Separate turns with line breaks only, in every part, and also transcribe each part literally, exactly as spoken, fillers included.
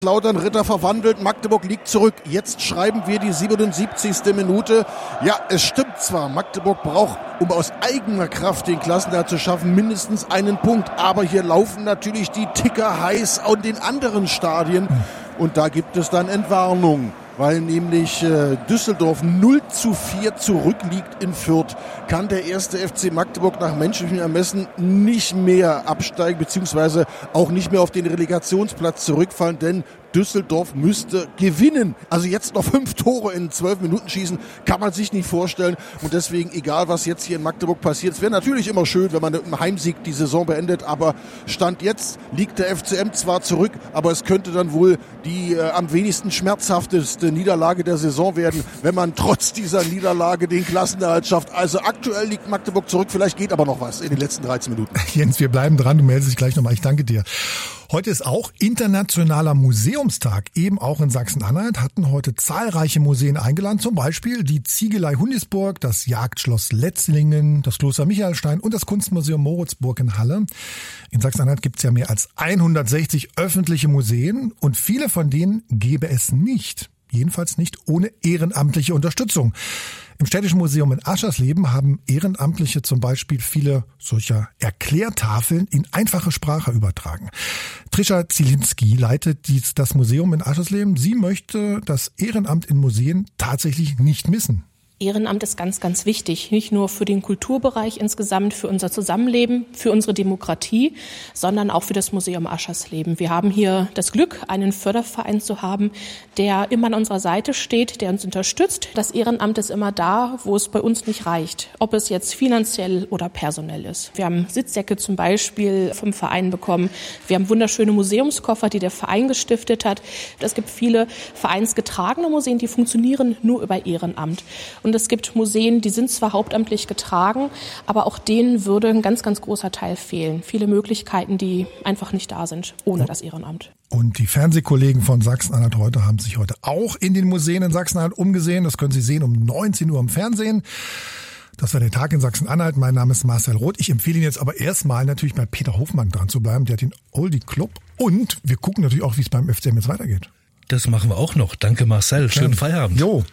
Lautern Ritter verwandelt, Magdeburg liegt zurück. Jetzt schreiben wir die siebenundsiebzigste Minute. Ja, es stimmt zwar, Magdeburg braucht, um aus eigener Kraft den Klassenerhalt zu schaffen, mindestens einen Punkt. Aber hier laufen natürlich die Ticker heiß an den anderen Stadien. Und da gibt es dann Entwarnung, weil nämlich äh, Düsseldorf null zu vier zurückliegt in Fürth, kann der erste F C Magdeburg nach menschlichem Ermessen nicht mehr absteigen, beziehungsweise auch nicht mehr auf den Relegationsplatz zurückfallen, denn Düsseldorf müsste gewinnen. Also jetzt noch fünf Tore in zwölf Minuten schießen, kann man sich nicht vorstellen. Und deswegen, egal was jetzt hier in Magdeburg passiert, es wäre natürlich immer schön, wenn man mit einem Heimsieg die Saison beendet, aber Stand jetzt liegt der F C M zwar zurück, aber es könnte dann wohl die äh, am wenigsten schmerzhafteste Niederlage der Saison werden, wenn man trotz dieser Niederlage den Klassenerhalt schafft. Also aktuell liegt Magdeburg zurück, vielleicht geht aber noch was in den letzten dreizehn Minuten.
Jens, wir bleiben dran, du meldest dich gleich nochmal, ich danke dir. Heute ist auch Internationaler Museumstag, eben auch in Sachsen-Anhalt, hatten heute zahlreiche Museen eingeladen, zum Beispiel die Ziegelei Hundisburg, das Jagdschloss Letzlingen, das Kloster Michelstein und das Kunstmuseum Moritzburg in Halle. In Sachsen-Anhalt gibt es ja mehr als hundertsechzig öffentliche Museen und viele von denen gäbe es nicht, jedenfalls nicht ohne ehrenamtliche Unterstützung. Im Städtischen Museum in Aschersleben haben Ehrenamtliche zum Beispiel viele solcher Erklärtafeln in einfache Sprache übertragen. Trisha Zielinski leitet dies, das Museum in Aschersleben. Sie möchte das Ehrenamt in Museen tatsächlich nicht missen.
Ehrenamt ist ganz, ganz wichtig, nicht nur für den Kulturbereich insgesamt, für unser Zusammenleben, für unsere Demokratie, sondern auch für das Museum Aschersleben. Wir haben hier das Glück, einen Förderverein zu haben, der immer an unserer Seite steht, der uns unterstützt. Das Ehrenamt ist immer da, wo es bei uns nicht reicht, ob es jetzt finanziell oder personell ist. Wir haben Sitzsäcke zum Beispiel vom Verein bekommen. Wir haben wunderschöne Museumskoffer, die der Verein gestiftet hat. Es gibt viele vereinsgetragene Museen, die funktionieren nur über Ehrenamt. Und Und es gibt Museen, die sind zwar hauptamtlich getragen, aber auch denen würde ein ganz, ganz großer Teil fehlen. Viele Möglichkeiten, die einfach nicht da sind ohne das Ehrenamt.
Und die Fernsehkollegen von Sachsen-Anhalt heute haben sich heute auch in den Museen in Sachsen-Anhalt umgesehen. Das können Sie sehen um neunzehn Uhr im Fernsehen. Das war der Tag in Sachsen-Anhalt. Mein Name ist Marcel Roth. Ich empfehle Ihnen jetzt aber erstmal natürlich bei Peter Hofmann dran zu bleiben. Der hat den Oldie Club. Und wir gucken natürlich auch, wie es beim F C M jetzt weitergeht.
Das machen wir auch noch. Danke Marcel. Schönen ja. Feierabend.
Jo.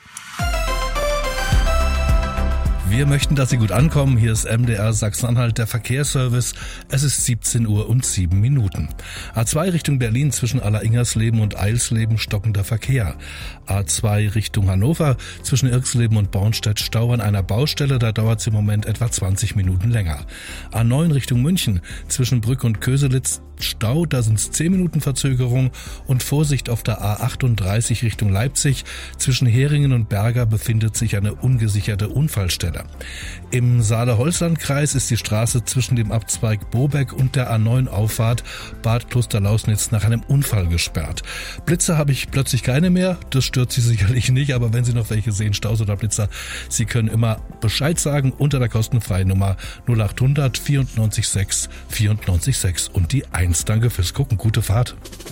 Wir möchten, dass Sie gut ankommen. Hier ist M D R Sachsen-Anhalt, der Verkehrsservice. Es ist siebzehn Uhr und sieben Minuten. A zwei Richtung Berlin zwischen Alleringhersleben und Eilsleben stockender Verkehr. A zwei Richtung Hannover zwischen Irxleben und Bornstedt Stau an einer Baustelle. Da dauert es im Moment etwa zwanzig Minuten länger. A neun Richtung München zwischen Brück und Köselitz Stau, da sind es zehn Minuten Verzögerung und Vorsicht auf der A achtunddreißig Richtung Leipzig. Zwischen Heringen und Berger befindet sich eine ungesicherte Unfallstelle. Im Saale-Holzland-Kreis ist die Straße zwischen dem Abzweig Bobeck und der A neun Auffahrt Bad Klosterlausnitz nach einem Unfall gesperrt. Blitzer habe ich plötzlich keine mehr, das stört Sie sicherlich nicht, aber wenn Sie noch welche sehen, Staus oder Blitzer, Sie können immer Bescheid sagen unter der kostenfreien Nummer null achthundert vierundneunzig sechs vierundneunzig sechs und die eins. Danke fürs Gucken, gute Fahrt.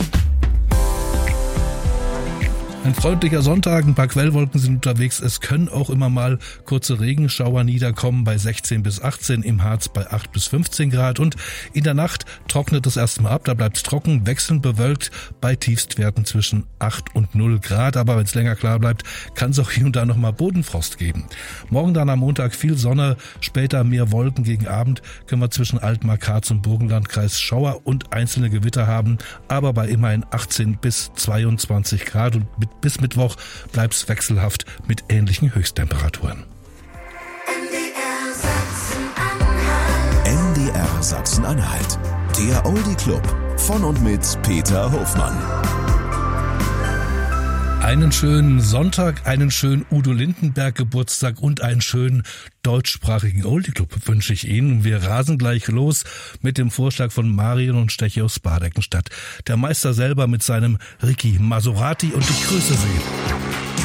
Ein freundlicher Sonntag, ein paar Quellwolken sind unterwegs. Es können auch immer mal kurze Regenschauer niederkommen bei sechzehn bis achtzehn, im Harz bei acht bis fünfzehn Grad. Und in der Nacht trocknet es erstmal ab, da bleibt es trocken, wechselnd bewölkt bei Tiefstwerten zwischen acht und null Grad. Aber wenn es länger klar bleibt, kann es auch hier und da nochmal Bodenfrost geben. Morgen dann am Montag viel Sonne, später mehr Wolken gegen Abend. Können wir zwischen Altmark, Harz und Burgenlandkreis Schauer und einzelne Gewitter haben. Aber bei immerhin achtzehn bis zweiundzwanzig Grad und mit bis Mittwoch bleibt es wechselhaft mit ähnlichen Höchsttemperaturen.
M D R Sachsen-Anhalt, der Oldie Club von und mit Peter Hofmann.
Einen schönen Sonntag, einen schönen Udo Lindenberg Geburtstag und einen schönen deutschsprachigen Oldie Club wünsche ich Ihnen. Wir rasen gleich los mit dem Vorschlag von Marion und Stechi aus Bardeckenstadt. Der Meister selber mit seinem Ricky Maserati und ich grüße Sie.